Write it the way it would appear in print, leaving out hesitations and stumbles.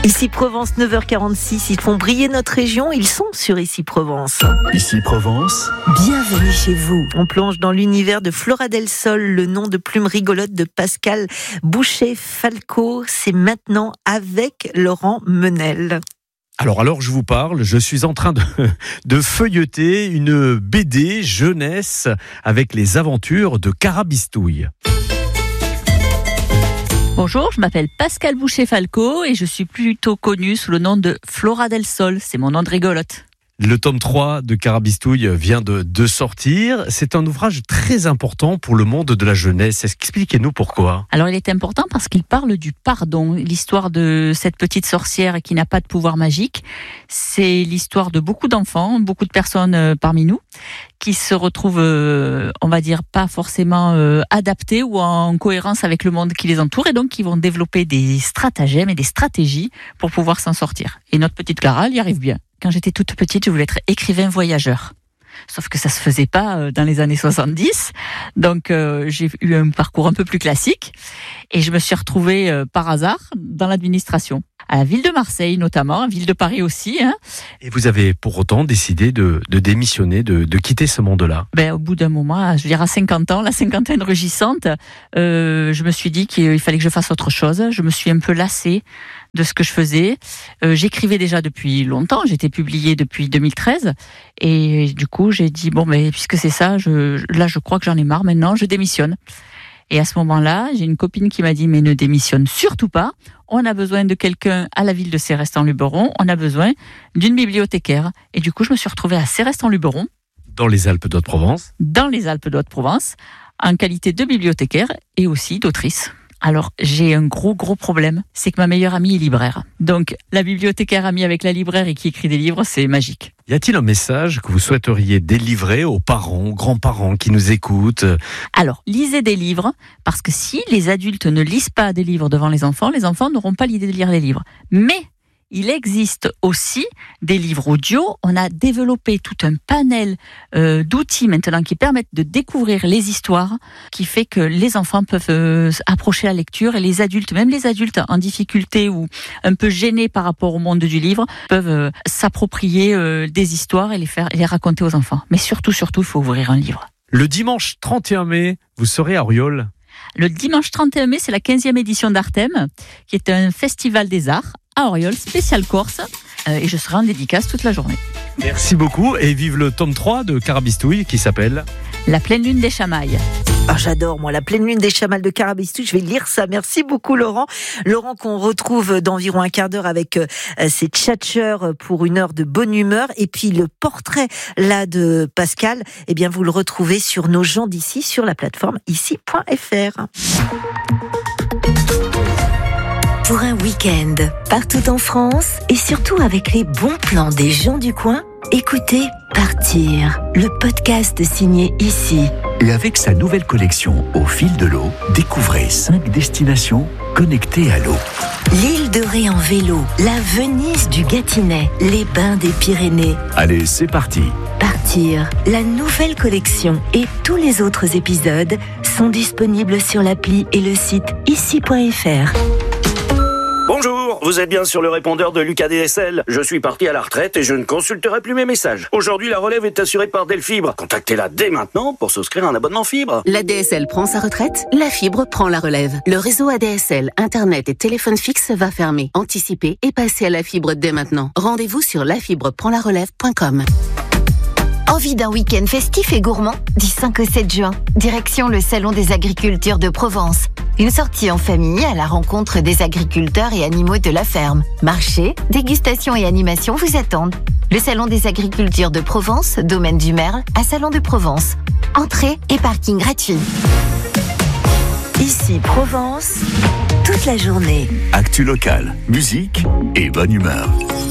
Ici Provence, 9h46, ils font briller notre région, ils sont sur Ici Provence. Ici Provence. Bienvenue chez vous. On plonge dans l'univers de Flora del Sol, le nom de plume rigolote de Pascal Boucher-Falco. C'est maintenant avec Laurent Menel. Alors je vous parle, je suis en train de feuilleter une BD jeunesse avec les aventures de Carabistouille. Bonjour, je m'appelle Pascal Boucher-Falco et je suis plutôt connue sous le nom de Flora del Sol, c'est mon nom de rigolote. Le tome 3 de Carabistouille vient de sortir. C'est un ouvrage très important pour le monde de la jeunesse. Expliquez-nous pourquoi. Alors il est important parce qu'il parle du pardon. L'histoire de cette petite sorcière qui n'a pas de pouvoir magique, c'est l'histoire de beaucoup d'enfants, beaucoup de personnes parmi nous, qui se retrouvent, on va dire, pas forcément adaptés ou en cohérence avec le monde qui les entoure et donc qui vont développer des stratagèmes et des stratégies pour pouvoir s'en sortir. Et notre petite Clara, elle y arrive bien. Quand j'étais toute petite, je voulais être écrivain voyageur. Sauf que ça se faisait pas dans les années 70. Donc, j'ai eu un parcours un peu plus classique. Et je me suis retrouvée par hasard dans l'administration. À la ville de Marseille notamment, à la ville de Paris aussi. Et vous avez pour autant décidé de démissionner, de quitter ce monde-là. Au bout d'un moment, je veux dire à 50 ans, la cinquantaine rugissante, je me suis dit qu'il fallait que je fasse autre chose. Je me suis un peu lassée de ce que je faisais. J'écrivais déjà depuis longtemps, j'étais publiée depuis 2013. Et du coup, j'ai dit, puisque c'est ça, je crois que j'en ai marre maintenant, je démissionne. Et à ce moment-là, j'ai une copine qui m'a dit, mais ne démissionne surtout pas. On a besoin de quelqu'un à la ville de Céreste-en-Luberon. On a besoin d'une bibliothécaire. Et du coup, je me suis retrouvée à Céreste-en-Luberon. Dans les Alpes d'Haute-Provence. Dans les Alpes d'Haute-Provence, en qualité de bibliothécaire et aussi d'autrice. Alors, j'ai un gros problème, c'est que ma meilleure amie est libraire. Donc, la bibliothécaire amie avec la libraire et qui écrit des livres, c'est magique. Y a-t-il un message que vous souhaiteriez délivrer aux parents, aux grands-parents qui nous écoutent ? Alors, lisez des livres, parce que si les adultes ne lisent pas des livres devant les enfants n'auront pas l'idée de lire les livres. Mais il existe aussi des livres audio. On a développé tout un panel d'outils maintenant qui permettent de découvrir les histoires, qui fait que les enfants peuvent approcher la lecture et les adultes, même les adultes en difficulté ou un peu gênés par rapport au monde du livre, peuvent s'approprier des histoires et les raconter aux enfants. Mais surtout, il faut ouvrir un livre. Le dimanche 31 mai, vous serez à Auriol. Le dimanche 31 mai, c'est la 15e édition d'Artem, qui est un festival des arts à Auriol, spécial Corse, et je serai en dédicace toute la journée. Merci beaucoup et vive le tome 3 de Carabistouille qui s'appelle La pleine lune des chamailles. J'adore, moi, la pleine lune des chamailles de Carabistouille. Je vais lire ça. Merci beaucoup, Laurent. Laurent, qu'on retrouve d'environ un quart d'heure avec ses tchatcheurs pour une heure de bonne humeur. Et puis, le portrait, là, de Pascal, vous le retrouvez sur Nos gens d'ici, sur la plateforme ici.fr. Pour un week-end, partout en France et surtout avec les bons plans des gens du coin, écoutez Partir, le podcast signé Ici. Et avec sa nouvelle collection Au fil de l'eau, découvrez 5 destinations connectées à l'eau. L'île de Ré en vélo, la Venise du Gâtinais, les bains des Pyrénées. Allez, c'est parti. Partir, la nouvelle collection et tous les autres épisodes sont disponibles sur l'appli et le site ici.fr. Bonjour, vous êtes bien sur le répondeur de Lucas DSL. Je suis parti à la retraite et je ne consulterai plus mes messages. Aujourd'hui, la relève est assurée par Delfibre. Contactez-la dès maintenant pour souscrire un abonnement fibre. La DSL prend sa retraite, la fibre prend la relève. Le réseau ADSL, Internet et téléphone fixe va fermer. Anticipez et passez à la fibre dès maintenant. Rendez-vous sur lafibreprendlarelève.com. Envie d'un week-end festif et gourmand ? Du 5 au 7 juin, direction le Salon des agricultures de Provence. Une sortie en famille à la rencontre des agriculteurs et animaux de la ferme. Marché, dégustation et animation vous attendent. Le Salon des agricultures de Provence, domaine du Merle, à Salon de Provence. Entrée et parking gratuit. Ici Provence, toute la journée. Actu locale, musique et bonne humeur.